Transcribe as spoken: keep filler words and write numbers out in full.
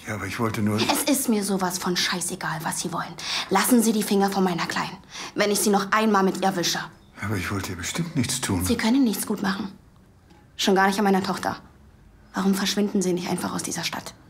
Ja, aber ich wollte nur... Es ist mir sowas von scheißegal, was Sie wollen. Lassen Sie die Finger von meiner Kleinen, wenn ich Sie noch einmal mit ihr erwische. Aber ich wollte ihr bestimmt nichts tun. Sie können nichts gut machen. Schon gar nicht an meiner Tochter. Warum verschwinden Sie nicht einfach aus dieser Stadt?